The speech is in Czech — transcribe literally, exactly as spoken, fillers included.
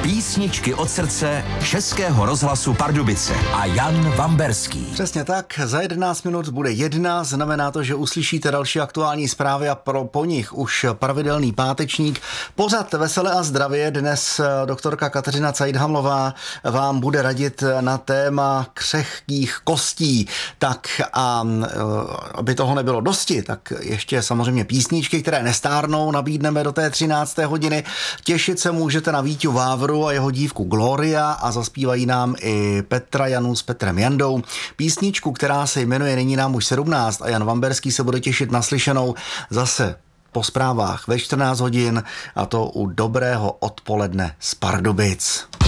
Písničky od srdce Českého rozhlasu Pardubice a Jan Vamberský. Přesně tak, za jedenáct minut bude jedna, znamená to, že uslyšíte další aktuální zprávy a pro, po nich už pravidelný pátečník. Pořad Veselé a zdravě, dnes doktorka Kateřina Cajdhamlová vám bude radit na téma křehkých kostí. Tak a aby toho nebylo dosti, tak ještě samozřejmě písničky, které nestárnou, nabídneme do té třinácté hodiny. Těšit se můžete na Víťu Vávru a jeho dívku Gloria a zaspívají nám i Petra Janu s Petrem Jandou. Písničku, která se jmenuje Není nám už sedmnáct a Jan Vamberský se bude těšit na slyšenou zase po zprávách ve čtrnáct hodin a to u dobrého odpoledne z Pardubic.